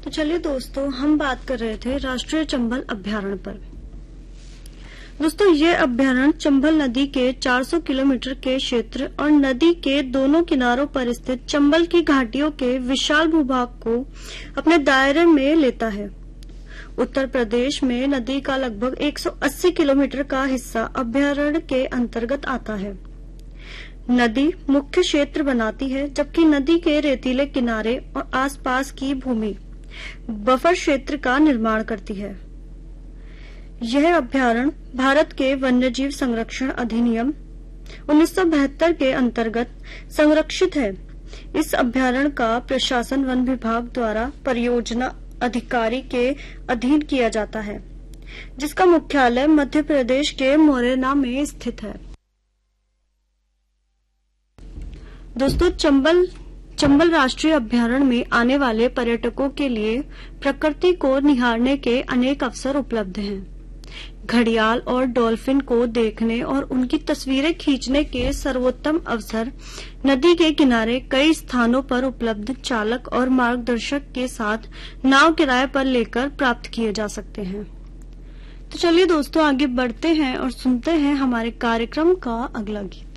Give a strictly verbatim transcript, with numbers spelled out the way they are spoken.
तो चलिए दोस्तों, हम बात कर रहे थे राष्ट्रीय चंबल अभ्यारण्य पर। दोस्तों, ये अभ्यारण्य चंबल नदी के चार सौ किलोमीटर के क्षेत्र और नदी के दोनों किनारों पर स्थित चंबल की घाटियों के विशाल भूभाग को अपने दायरे में लेता है। उत्तर प्रदेश में नदी का लगभग एक सौ अस्सी किलोमीटर का हिस्सा अभ्यारण्य के अंतर्गत आता है। नदी मुख्य क्षेत्र बनाती है, जबकि नदी के रेतीले किनारे और आसपास की भूमि बफर क्षेत्र का निर्माण करती है। यह अभ्यारण्य भारत के वन्यजीव संरक्षण अधिनियम उन्नीस सौ बहत्तर के अंतर्गत संरक्षित है। इस अभ्यारण्य का प्रशासन वन विभाग द्वारा परियोजना अधिकारी के अधीन किया जाता है, जिसका मुख्यालय मध्य प्रदेश के मोरेना में स्थित है। दोस्तों, चंबल चंबल राष्ट्रीय अभ्यारण्य में आने वाले पर्यटकों के लिए प्रकृति को निहारने के अनेक अवसर उपलब्ध हैं। घड़ियाल और डॉल्फिन को देखने और उनकी तस्वीरें खींचने के सर्वोत्तम अवसर नदी के किनारे कई स्थानों पर उपलब्ध चालक और मार्गदर्शक के साथ नाव किराए पर लेकर प्राप्त किए जा सकते हैं। तो चलिए दोस्तों, आगे बढ़ते हैं और सुनते हैं हमारे कार्यक्रम का अगला गीत।